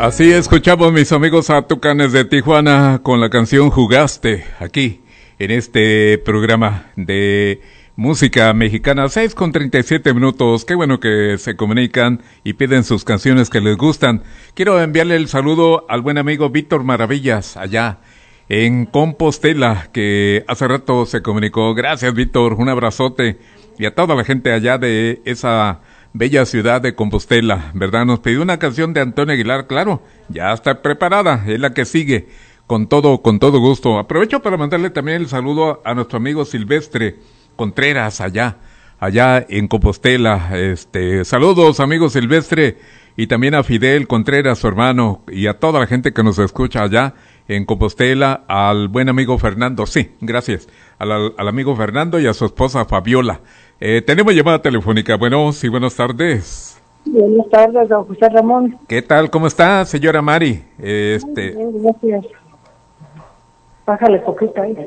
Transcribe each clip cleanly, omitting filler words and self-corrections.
Así escuchamos, mis amigos, a Tucanes de Tijuana con la canción Jugaste, aquí en este programa de música mexicana, 6:37. Qué bueno que se comunican y piden sus canciones que les gustan. Quiero enviarle el saludo al buen amigo Víctor Maravillas, allá en Compostela, que hace rato se comunicó. Gracias, Víctor, un abrazote. Y a toda la gente allá de esa bella ciudad de Compostela, ¿verdad? Nos pidió una canción de Antonio Aguilar, claro, ya está preparada, es la que sigue, con todo gusto. Aprovecho para mandarle también el saludo a nuestro amigo Silvestre Contreras, allá en Compostela. Saludos, amigo Silvestre, y también a Fidel Contreras, su hermano, y a toda la gente que nos escucha allá en Compostela, al buen amigo Fernando, sí, gracias, al amigo Fernando y a su esposa Fabiola. Tenemos llamada telefónica. Bueno, sí, buenas tardes. Buenas tardes, don José Ramón. ¿Qué tal? ¿Cómo está, señora Mari? Bien, gracias. Bájale poquito ahí.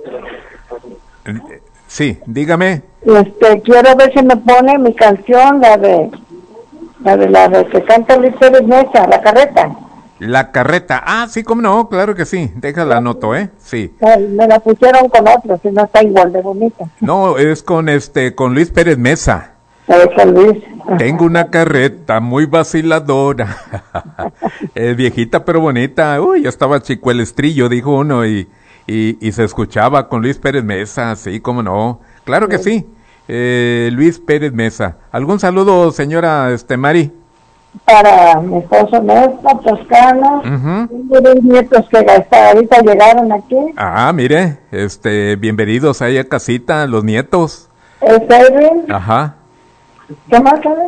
Sí, dígame. Quiero ver si me pone mi canción, la de que canta Luis Pérez Mesa, La Carreta. La Carreta. Ah, sí, cómo no, claro que sí. Déjala anoto, sí. Ay, me la pusieron con otra, si no está igual de bonita. No, es con Luis Pérez Mesa. Con Luis. Tengo una carreta muy vaciladora. Viejita pero bonita. Uy, ya estaba chico el estrillo, dijo uno, y se escuchaba con Luis Pérez Mesa, sí, cómo no. Claro que sí. Luis Pérez Mesa. ¿Algún saludo, señora Mari? Para mi esposo Néstor Toscano, tengo 2 nietos que hasta ahorita llegaron aquí. Ah, mire, bienvenidos ahí a casita, los nietos. Edwin. Ajá. ¿Qué más sabes?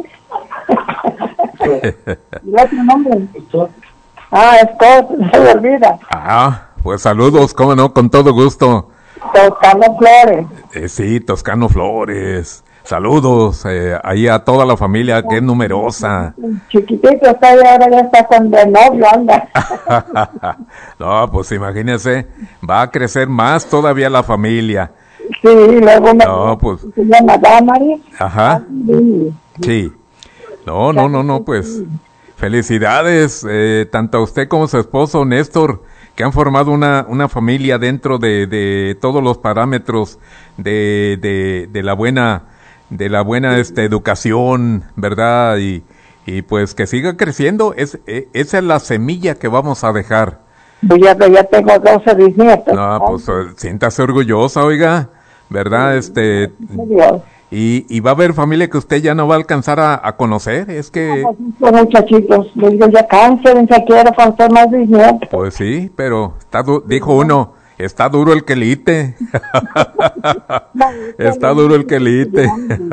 ¿Y otro nombre? Scott, no se me olvida. Ah, pues saludos, cómo no, con todo gusto. Toscano Flores. Sí, Toscano Flores. Saludos ahí a toda la familia que es numerosa. Chiquitito está y ahora ya está con de novio, anda. No, pues imagínese, va a crecer más todavía la familia. Sí, luego se llama Damaris. Ajá. Sí. No, pues felicidades tanto a usted como a su esposo Néstor, que han formado una familia dentro de todos los parámetros de la buena educación, ¿verdad? Y pues que siga creciendo. Esa es la semilla que vamos a dejar. Pues ya tengo 12 bisnietos. No, pues siéntase orgullosa, oiga, ¿verdad? Y va a haber familia que usted ya no va a alcanzar a conocer, es que... Los muchachitos, digo, ya cáncerense, quiero conocer más bisnietos. Pues sí, pero dijo uno, está duro el quelite. Está duro el quelite.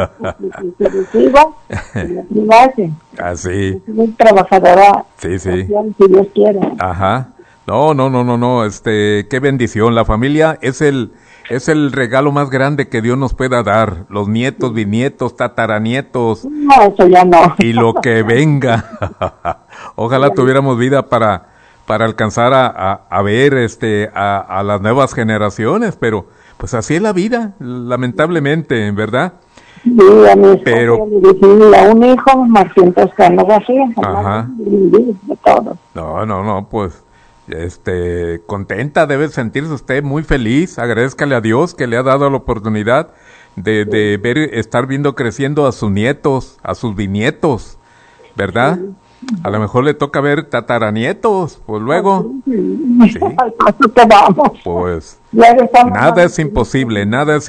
Así. Muy trabajadora. Sí. Si Dios quiere. Ajá. No, qué bendición. La familia es el regalo más grande que Dios nos pueda dar. Los nietos, bisnietos, tataranietos. No, eso ya no. Y lo que venga. Ojalá tuviéramos vida para alcanzar a ver a las nuevas generaciones, pero pues así es la vida, lamentablemente, ¿verdad? Sí, a mi esposo a un hijo, Martín Toscano García. Ajá. De todo. No, pues contenta, debe sentirse usted muy feliz. Agradézcale a Dios que le ha dado la oportunidad de estar viendo creciendo a sus nietos, a sus bisnietos, ¿verdad? Sí. A lo mejor le toca ver tataranietos, pues luego. Sí. Pues nada es imposible.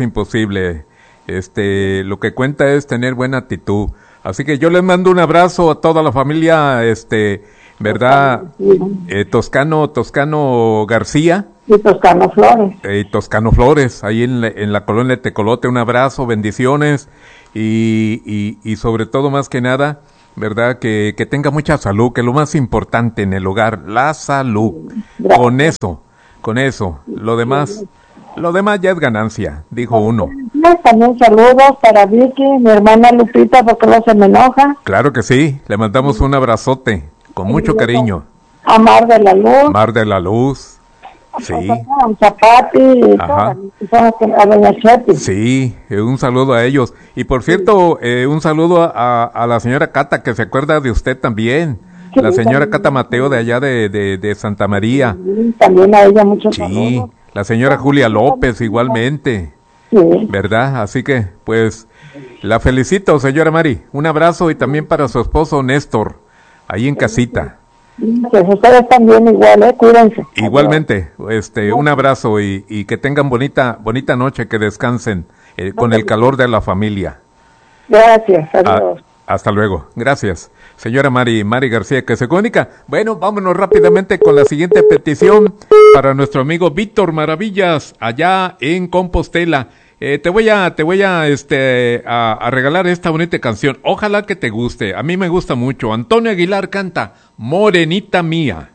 Lo que cuenta es tener buena actitud. Así que yo les mando un abrazo a toda la familia, ¿verdad? Toscano García. Y Toscano Flores. Toscano Flores, ahí en la colonia de Tecolote. Un abrazo, bendiciones y sobre todo, más que nada, ¿verdad? Que tenga mucha salud, que es lo más importante en el hogar, la salud. Gracias. Con eso, lo demás ya es ganancia, dijo uno. También saludos para Vicky, mi hermana Lupita, porque no se me enoja. Claro que sí, le mandamos un abrazote, con mucho cariño. A Mar de la Luz. Mar de la Luz, sí. A Zapati, a Doña Chepi. Sí, un saludo a ellos. Y por cierto, un saludo a la señora Cata, que se acuerda de usted también. la señora Cata Mateo de allá de Santa María. También a ella muchos Sí, saludos. la señora Julia López igualmente, Sí. ¿verdad? Así que, pues, la felicito, señora Mari. Un abrazo y también para su esposo Néstor, ahí en casita. Pues ustedes también igual, cuídense. Igualmente, un abrazo y que tengan bonita noche, que descansen con el calor de la familia. Gracias, adiós. Hasta luego, gracias. Señora Mari García, que se comunica. Bueno, vámonos rápidamente con la siguiente petición para nuestro amigo Víctor Maravillas, allá en Compostela. Te voy a regalar esta bonita canción. Ojalá que te guste. A mí me gusta mucho. Antonio Aguilar canta Morenita Mía.